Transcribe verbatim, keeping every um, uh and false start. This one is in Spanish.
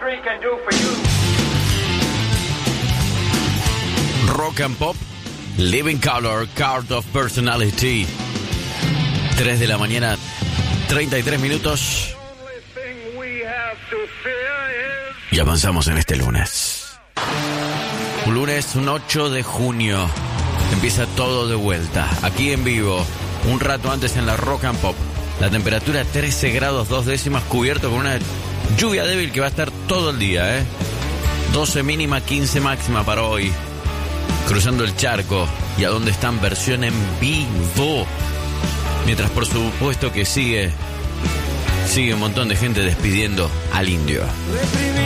country can do for you. Rock and Pop, Living Color, Card of Personality. tres de la mañana, treinta y tres minutos. Y avanzamos en este lunes. Un lunes, un ocho de junio. Empieza todo de vuelta, aquí en vivo. Un rato antes en la Rock and Pop. La temperatura trece grados dos décimas, cubierto con una lluvia débil que va a estar todo el día, ¿eh? doce mínima, quince máxima para hoy. Cruzando el charco. Y a dónde están, versión en vivo. Mientras por supuesto que sigue, sigue un montón de gente despidiendo al indio.